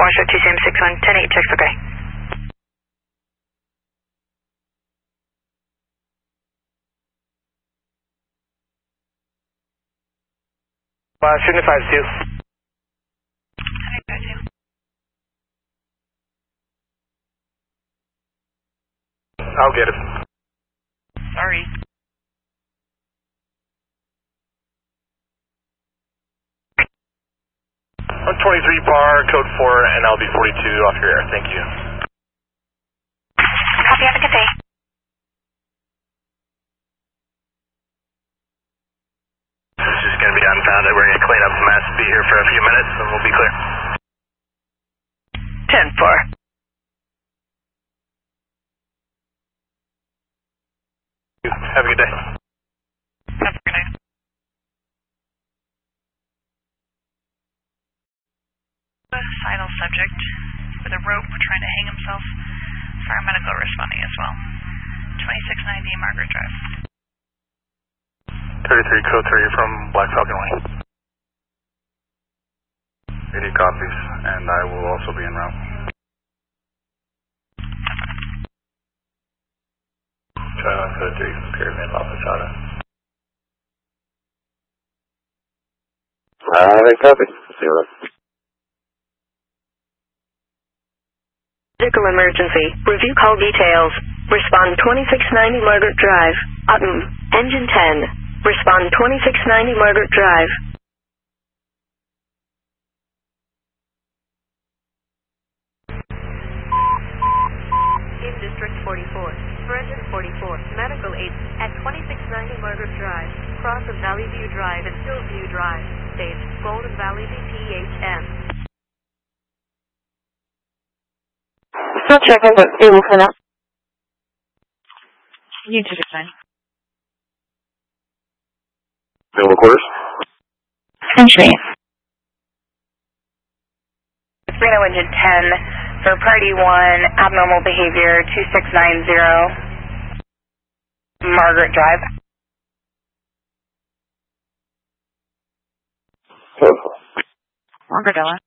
Washoe 2CM61, 10-8, checks okay. Shooting 5-2. I'll get it. Sorry. 123 bar, code 4, and I'll be 42 off your air. Thank you. Copy, have a good day. This is going to be unfounded. We're going to clean up the mess, be here for a few minutes, and we'll be clear. 10-4. Have a good day. Have a good night. Suicidal subject with a rope trying to hang himself. Paramedical responding as well. 2690 Margaret Drive. 33 code 3 from Black Falcon Lane. 80 copies, and I will also be en route. Charlie code 3 from Pyramid La Posada. Copy. 0. Medical emergency. Review call details. Respond 2690 Margaret Drive. Engine 10. Respond 2690 Margaret Drive. In District 44. Engine 44. Medical aid at 2690 Margaret Drive. Cross of Valley View Drive and Hillview Drive. Stage Golden Valley VPHM. Still checking, but able for now. You took it fine. Available quarters? Century. Reno Engine 10 for Party 1, abnormal behavior 2690 Margaret Drive. Margaret Drive.